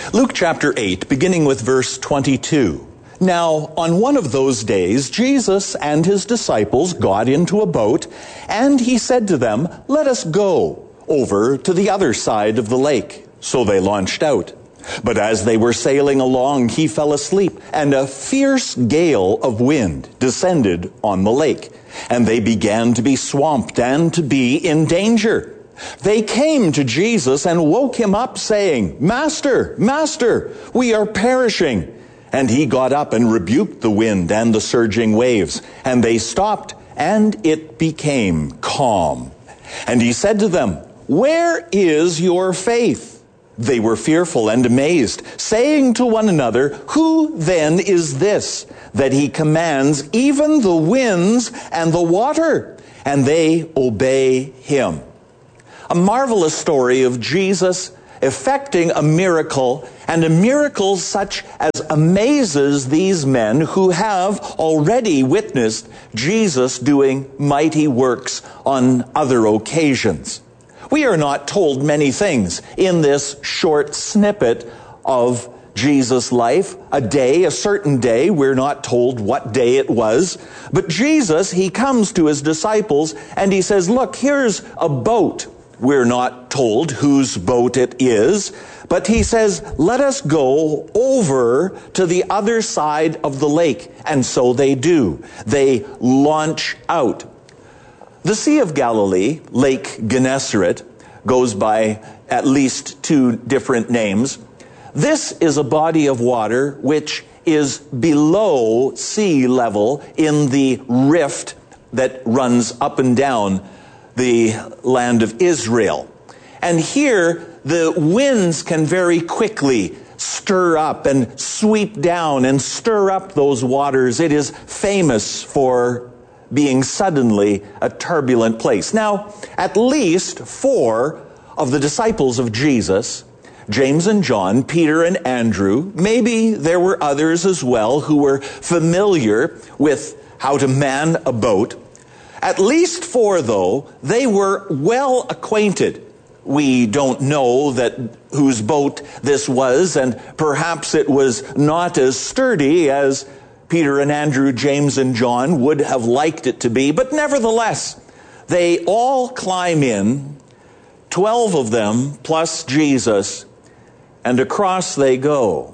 Luke chapter 8, beginning with verse 22. Now, on one of those days, Jesus and his disciples got into a boat, and he said to them, "Let us go over to the other side of the lake." So they launched out. But as they were sailing along, he fell asleep, and a fierce gale of wind descended on the lake, and they began to be swamped and to be in danger. They came to Jesus and woke him up, saying, "Master, Master, we are perishing." And he got up and rebuked the wind and the surging waves, and they stopped, and it became calm. And he said to them, "Where is your faith?" They were fearful and amazed, saying to one another, "Who then is this, that he commands even the winds and the water, and they obey him?" A marvelous story of Jesus effecting a miracle, and a miracle such as amazes these men who have already witnessed Jesus doing mighty works on other occasions. We are not told many things in this short snippet of Jesus' life. A certain day, we're not told what day it was, but Jesus, he comes to his disciples and he says, "Look, here's a boat." We're not told whose boat it is, but he says, "Let us go over to the other side of the lake." And so they do. They launch out. The Sea of Galilee, Lake Gennesaret, goes by at least two different names. This is a body of water which is below sea level in the rift that runs up and down the land of Israel. And here, the winds can very quickly stir up and sweep down and stir up those waters. It is famous for being suddenly a turbulent place. Now, at least 4 of the disciples of Jesus, James and John, Peter and Andrew, maybe there were others as well who were familiar with how to man a boat. At least 4, though, they were well acquainted. We don't know whose boat this was, and perhaps it was not as sturdy as Peter and Andrew, James and John would have liked it to be, but nevertheless, they all climb in, 12 of them plus Jesus, and across they go.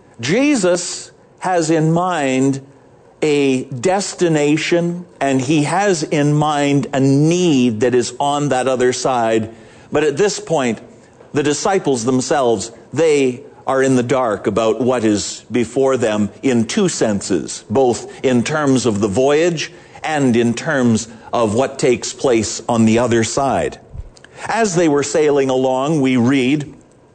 Jesus has in mind a destination, and he has in mind a need that is on that other side. But at this point, the disciples themselves, they are in the dark about what is before them in two senses, both in terms of the voyage and in terms of what takes place on the other side. As they were sailing along, we read,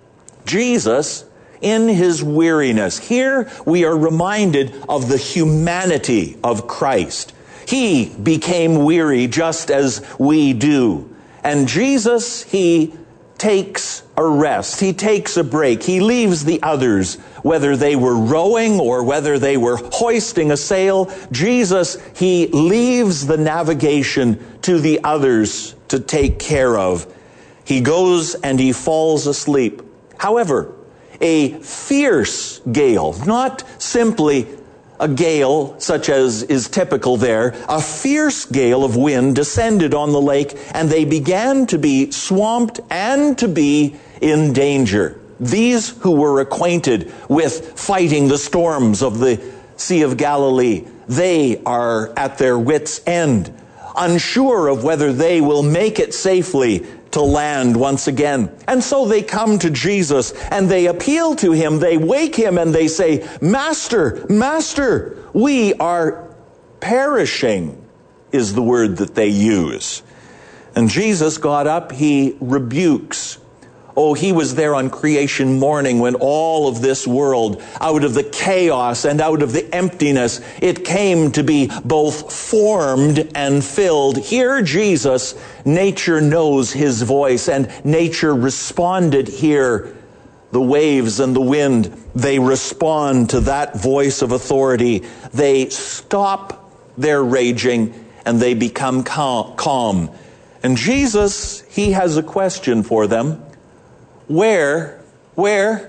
Jesus, in his weariness. Here we are reminded of the humanity of Christ. He became weary just as we do. And Jesus, he takes a rest. He takes a break. He leaves the others, whether they were rowing or whether they were hoisting a sail. Jesus, he leaves the navigation to the others to take care of. He goes and he falls asleep. However, a fierce gale, not simply a gale such as is typical there, a fierce gale of wind descended on the lake, and they began to be swamped and to be in danger. These who were acquainted with fighting the storms of the Sea of Galilee, they are at their wits' end, unsure of whether they will make it safely to land once again. And so they come to Jesus and they appeal to him, they wake him and they say, "Master, Master, we are perishing," is the word that they use. And Jesus got up, he rebukes. Oh, he was there on creation morning when all of this world, out of the chaos and out of the emptiness, it came to be both formed and filled. Here, Jesus, nature knows his voice, and nature responded here. The waves and the wind, they respond to that voice of authority. They stop their raging and they become calm. And Jesus, he has a question for them. Where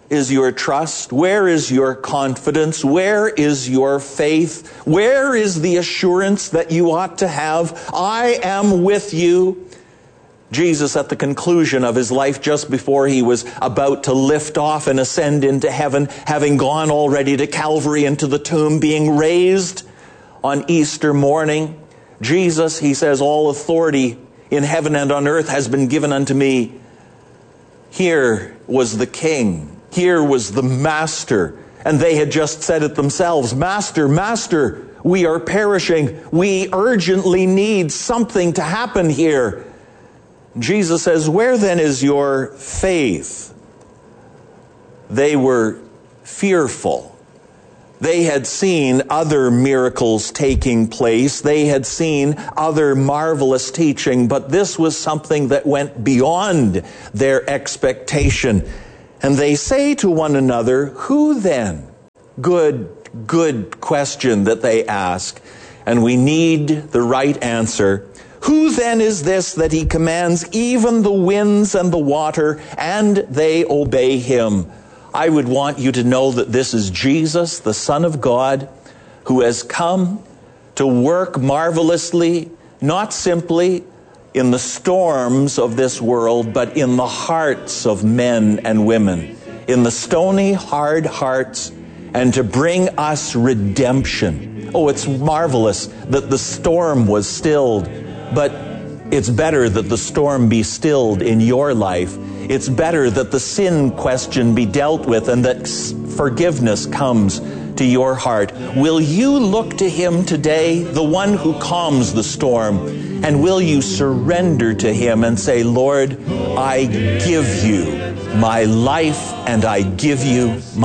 is your trust? Where is your confidence? Where is your faith? Where is the assurance that you ought to have? I am with you. Jesus, at the conclusion of his life, just before he was about to lift off and ascend into heaven, having gone already to Calvary and to the tomb, being raised on Easter morning, Jesus, he says, all authority in heaven and on earth has been given unto me. Here was the King. Here was the Master. And they had just said it themselves, Master, Master, we are perishing. We urgently need something to happen here. Jesus says, where then is your faith? They were fearful. They had seen other miracles taking place. They had seen other marvelous teaching, but this was something that went beyond their expectation. And they say to one another, who then? Good question that they ask. And we need the right answer. Who then is this that he commands even the winds and the water, and they obey him? I would want you to know that this is Jesus, the Son of God, who has come to work marvelously, not simply in the storms of this world, but in the hearts of men and women, in the stony, hard hearts, and to bring us redemption. Oh, it's marvelous that the storm was stilled, but it's better that the storm be stilled in your life. It's better that the sin question be dealt with and that forgiveness comes to your heart. Will you look to him today, the one who calms the storm, and will you surrender to him and say, Lord, I give you my life and I give you